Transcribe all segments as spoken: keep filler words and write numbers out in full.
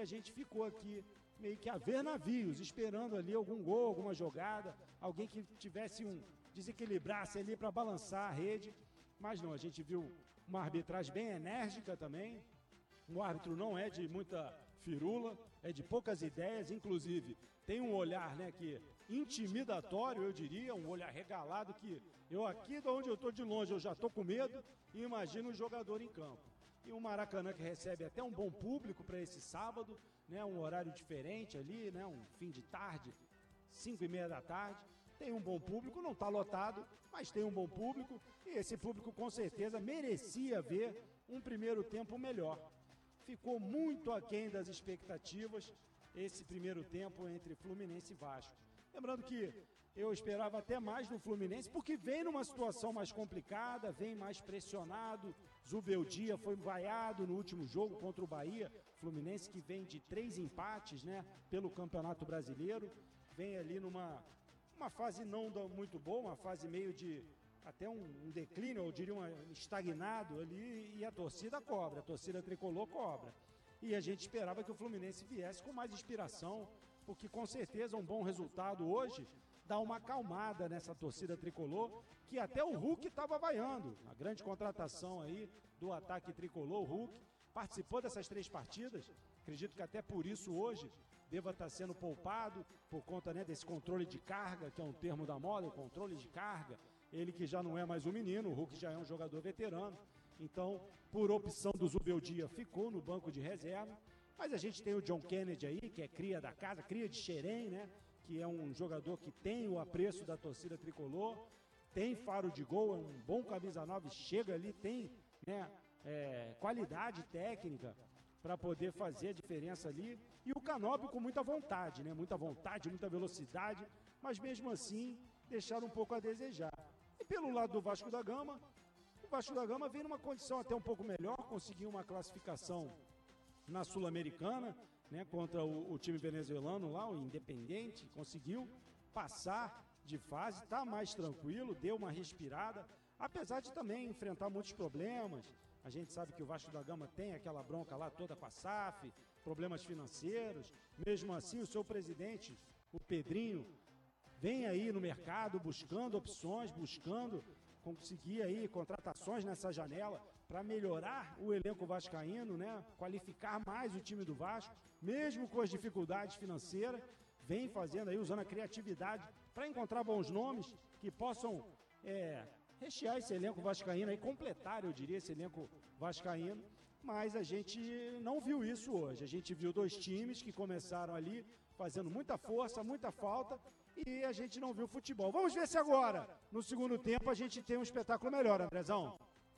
a gente ficou aqui meio que a ver navios, esperando ali algum gol, alguma jogada, alguém que tivesse um desequilibrasse ali para balançar a rede, mas não, a gente viu uma arbitragem bem enérgica também. O árbitro não é de muita firula, é de poucas ideias, inclusive tem um olhar, né, que intimidatório, eu diria, um olhar regalado que eu aqui de onde eu estou de longe eu já estou com medo e imagino o jogador em campo. E o Maracanã que recebe até um bom público para esse sábado, né, um horário diferente ali, né, um fim de tarde, cinco e meia da tarde. Tem um bom público, não está lotado, mas tem um bom público e esse público com certeza merecia ver um primeiro tempo melhor. Ficou muito aquém das expectativas esse primeiro tempo entre Fluminense e Vasco. Lembrando que eu esperava até mais do Fluminense, porque vem numa situação mais complicada, vem mais pressionado. Zubeldia foi vaiado no último jogo contra o Bahia. Fluminense que vem de três empates, né, pelo Campeonato Brasileiro. Vem ali numa uma fase não muito boa, uma fase meio de até um, um declínio, eu diria um estagnado ali, e a torcida cobra, a torcida tricolor cobra. E a gente esperava que o Fluminense viesse com mais inspiração, porque com certeza um bom resultado hoje dá uma acalmada nessa torcida tricolor, que até o Hulk estava vaiando. A grande contratação aí do ataque tricolor, o Hulk, participou dessas três partidas, acredito que até por isso hoje deva estar sendo poupado, por conta, né, desse controle de carga, que é um termo da moda, o controle de carga. Ele que já não é mais um menino, o Hulk já é um jogador veterano, então, por opção do Zubeldia, ficou no banco de reserva. Mas a gente tem o John Kennedy aí, que é cria da casa, cria de Xerém, né? Que é um jogador que tem o apreço da torcida tricolor, tem faro de gol, é um bom camisa nove, chega ali, tem, né, é, qualidade técnica para poder fazer a diferença ali. E o Canóbio com muita vontade, né? Muita vontade, muita velocidade, mas mesmo assim deixaram um pouco a desejar. E pelo lado do Vasco da Gama, o Vasco da Gama vem numa condição até um pouco melhor, conseguiu uma classificação na Sul-Americana, né, contra o, o time venezuelano lá, o Independente, conseguiu passar de fase, está mais tranquilo, deu uma respirada, apesar de também enfrentar muitos problemas. A gente sabe que o Vasco da Gama tem aquela bronca lá toda com a S A F, problemas financeiros. Mesmo assim, o seu presidente, o Pedrinho, vem aí no mercado buscando opções, buscando conseguir aí contratações nessa janela para melhorar o elenco vascaíno, né? Qualificar mais o time do Vasco, mesmo com as dificuldades financeiras, vem fazendo aí, usando a criatividade para encontrar bons nomes que possam é, rechear esse elenco vascaíno, aí, completar, eu diria, esse elenco vascaíno, mas a gente não viu isso hoje. A gente viu dois times que começaram ali fazendo muita força, muita falta, e a gente não viu futebol. Vamos ver se agora, no segundo tempo, a gente tem um espetáculo melhor, Andrezão.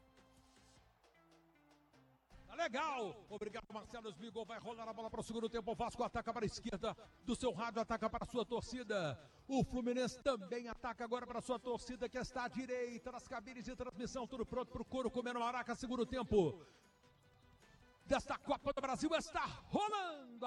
Tá legal! Obrigado, Marcelo Smigol. Vai rolar a bola para o segundo tempo. O Vasco ataca para a esquerda do seu rádio, ataca para a sua torcida. O Fluminense também ataca agora para a sua torcida, que está à direita, nas cabines de transmissão. Tudo pronto para o couro comendo maraca. Segundo tempo desta Copa do Brasil está rolando.